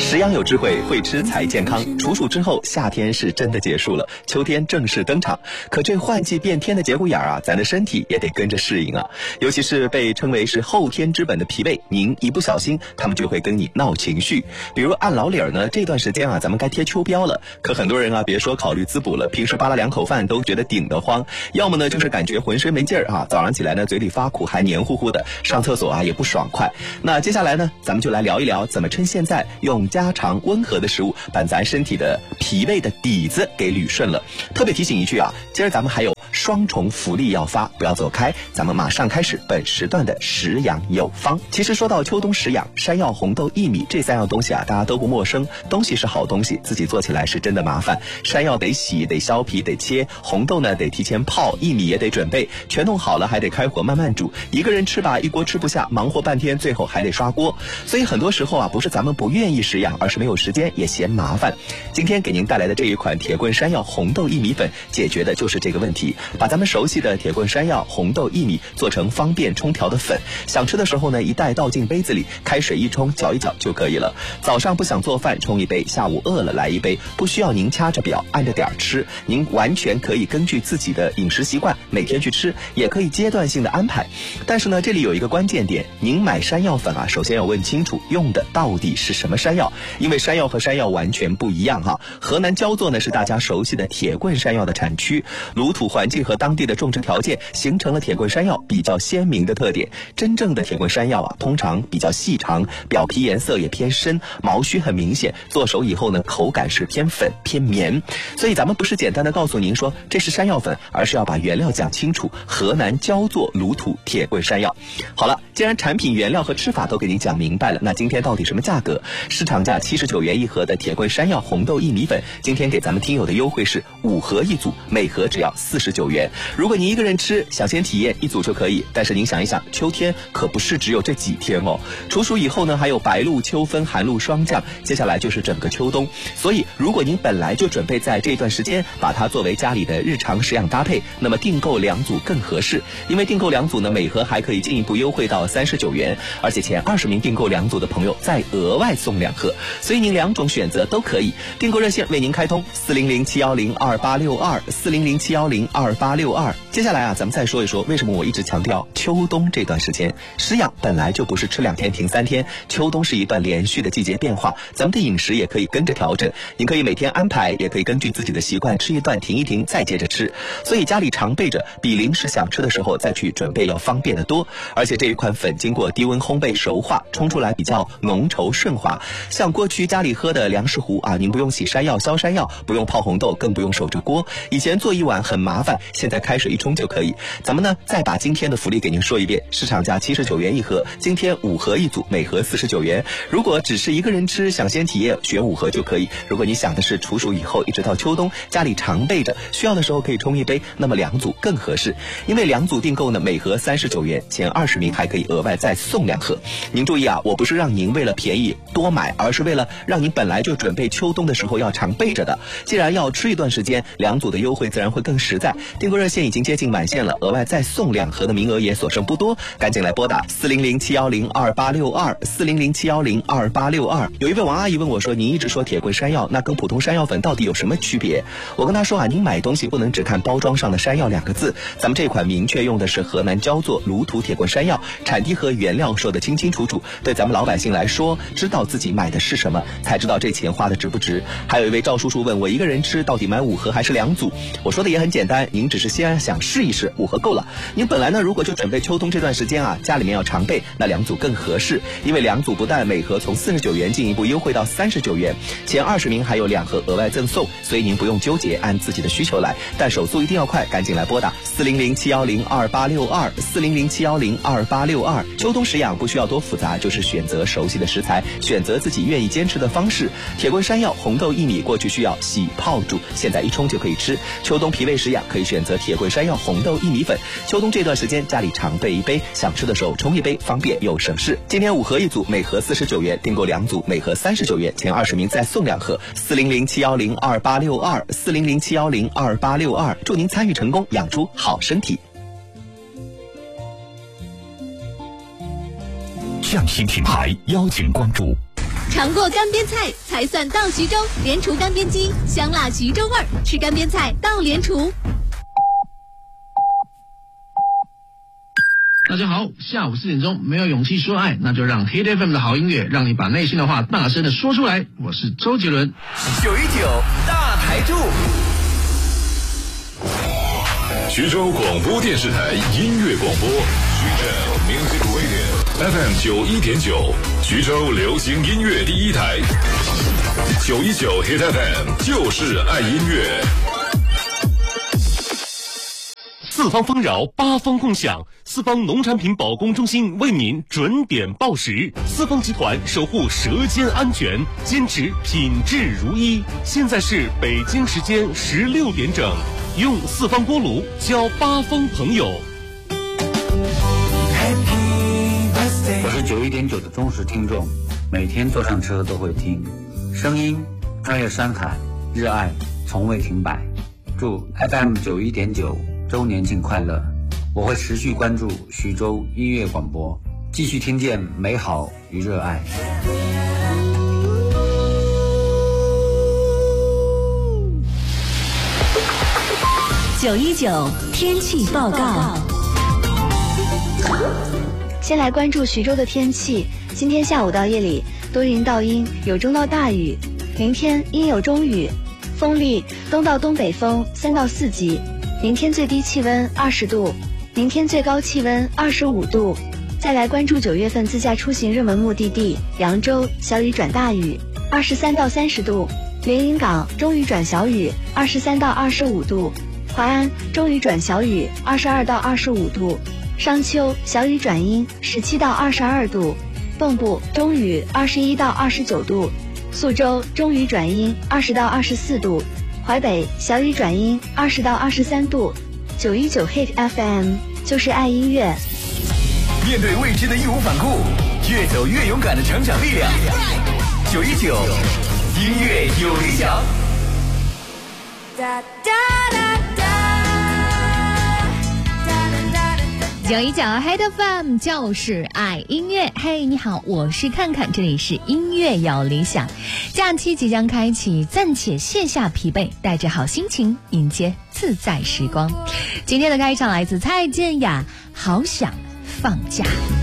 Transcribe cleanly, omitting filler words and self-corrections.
食养有智慧，会吃才健康。处暑之后，夏天是真的结束了，秋天正式登场。可这换季变天的节骨眼啊，咱的身体也得跟着适应啊。尤其是被称为是后天之本的脾胃，您一不小心，他们就会跟你闹情绪。比如按老理儿呢，这段时间啊，咱们该贴秋膘了。可很多人啊，别说考虑滋补了，平时扒拉两口饭都觉得顶得慌。要么呢，就是感觉浑身没劲儿啊，早上起来呢，嘴里发苦，还黏糊糊的，上厕所啊也不爽快。那接下来呢，咱们就来聊一聊怎么趁现在用家常温和的食物把咱身体的脾胃的底子给捋顺了。特别提醒一句啊，今儿咱们还有双重福利要发，不要走开，咱们马上开始本时段的食养有方。其实说到秋冬食养，山药、红豆、薏米这三样东西啊，大家都不陌生。东西是好东西，自己做起来是真的麻烦。山药得洗，得削皮，得切；红豆呢得提前泡，薏米也得准备，全弄好了还得开火慢慢煮。一个人吃吧，一锅吃不下，忙活半天，最后还得刷锅。所以很多时候啊，不是咱们不愿意食养，而是没有时间，也嫌麻烦。今天给您带来的这一款铁棍山药红豆薏米粉，解决的就是这个问题。把咱们熟悉的铁棍山药、红豆、薏米做成方便冲调的粉，想吃的时候呢，一袋倒进杯子里，开水一冲，搅一搅就可以了。早上不想做饭，冲一杯；下午饿了来一杯，不需要您掐着表按着点吃，您完全可以根据自己的饮食习惯每天去吃，也可以阶段性的安排。但是呢，这里有一个关键点，您买山药粉啊，首先要问清楚用的到底是什么山药，因为山药和山药完全不一样哈。河南焦作呢是大家熟悉的铁棍山药的产区，炉土环境和当地的种植条件形成了铁棍山药比较鲜明的特点。真正的铁棍山药啊，通常比较细长，表皮颜色也偏深，毛须很明显，做熟以后呢，口感是偏粉偏绵。所以咱们不是简单的告诉您说这是山药粉，而是要把原料讲清楚，河南焦作炉土铁棍山药。好了，既然产品原料和吃法都给您讲明白了，那今天到底什么价格？市场价79元一盒的铁棍山药红豆薏米粉，今天给咱们听友的优惠是5盒一组，每盒只要49元。如果您一个人吃，想先体验一组就可以，但是您想一想，秋天可不是只有这几天哦。处暑以后呢，还有白露、秋分、寒露霜降，接下来就是整个秋冬。所以如果您本来就准备在这段时间把它作为家里的日常食养搭配，那么订购2组更合适。因为订购2组呢，每盒还可以进一步优惠到39元，而且前20名订购2组的朋友再额外送2盒，所以您2种选择都可以。订购热线为您开通400-710-2862，400-710-2862。接下来啊，咱们再说一说为什么我一直强调秋冬这段时间食养本来就不是吃2天停3天，秋冬是一段连续的季节变化，咱们的饮食也可以跟着调整。您可以每天安排，也可以根据自己的习惯吃一段停一停，再接着吃。所以家里常备着，比临时想吃的时候再去准备要方便得多。而且这一款粉经过低温烘焙熟化，冲出来比较浓稠顺滑。像过去家里喝的粮食糊啊，您不用洗山药削山药，不用泡红豆，更不用守着锅。以前做一碗很麻烦，现在开水一冲就可以。咱们呢再把今天的福利给您说一遍，市场价79元一盒，今天5盒一组，每盒49元。如果只是一个人吃，想先体验，选5盒就可以。如果你想的是处暑以后一直到秋冬，家里常备着，需要的时候可以冲一杯，那么2组更合适。因为2组订购呢，每盒39元，前20名还可以额外再送2盒。您注意啊，我不是让您为了便宜多买，而是为了让您本来就准备秋冬的时候要常备着的。既然要吃一段时间，2组的优惠自然会更实在。订购热线已经接近满线了，额外再送2盒的名额也所剩不多，赶紧来拨打400-710-2862，400-710-2862。有一位王阿姨问我说，您一直说铁棍山药，那跟普通山药粉到底有什么区别？我跟她说啊，您买东西不能只看包装上的山药2个字，咱们这款明确用的是河南焦作炉土铁棍山药，产地和原料说得清清楚楚，对咱们老百姓来说，知道自己买的是什么，才知道这钱花的值不值。还有一位赵叔叔问我，一个人吃到底买5盒还是2组？我说的也很简单，您只是先想试一试，5盒够了。您本来呢，如果就准备秋冬这段时间啊，家里面要常备，那2组更合适。因为2组不但每盒从49元进一步优惠到39元，前20名还有2盒额外赠送，所以您不用纠结，按自己的需求来，但手速一定要快，赶紧来拨打400-710-2862，400-710-2862。秋冬食养不需要多复杂，就是选择熟悉的食材，选择自己愿意坚持的方式。铁棍山药、红豆、薏米过去需要洗泡煮，现在一冲就可以吃。秋冬脾胃食养可以选择铁棍山药、红豆、薏米粉。秋冬这段时间家里常备一杯，想吃的时候冲一杯，方便又省事。今天5盒一组，每盒49元，订购2组，每盒39元，前20名再送2盒。400-710-2862，400-710-2862。祝您参与成功，养出好身体。 匠心品牌邀请关注尝过干煸菜才算到徐州，莲厨干煸鸡，香辣徐州味儿，吃干煸菜到莲厨。 大家好，下午4点钟，没有勇气说爱，那就让 Hit FM 的好音乐让你把内心的话大声的说出来。我是周杰伦。 919大台柱， 徐州广播电视台音乐广播，徐州 Music Radio FM 91.9，徐州流行音乐第一台，919 Hit FM 就是爱音乐。 四方丰饶，八方共享。四方农产品保供中心为您准点报时。四方集团守护舌尖安全，坚持品质如一。现在是北京时间16点整，用四方锅炉交八方朋友。 我是91.9的忠实听众，每天坐上车都会听，声音穿越山海，热爱从未停摆。祝 FM 91.9周年庆快乐！我会持续关注徐州音乐广播，继续听见美好与热爱。 919天气报告。 先来关注徐州的天气，今天下午到夜里多云到阴，有中到大雨，明天阴有中雨，风力东到东北风3到4级。明天最低气温20度，明天最高气温25度。再来关注9月份自驾出行热门目的地扬州，小雨转大雨，23到30度；连云港中雨转小雨，23到25度；淮安中雨转小雨，22到25度；商丘小雨转阴，17到22度；蚌埠中雨21到29度；宿州中雨转阴，20到24度；淮北小雨转阴，20到23度。919 Hit FM 就是爱音乐。 面对未知的义无反顾，越走越勇敢的成长力量。919音乐有理想。 919 Hit FM 就是爱音乐。嘿，你好，我是看看，这里是音乐有理想。假期即将开启，暂且卸下疲惫，带着好心情迎接自在时光。今天的开场来自蔡健雅，好想放假。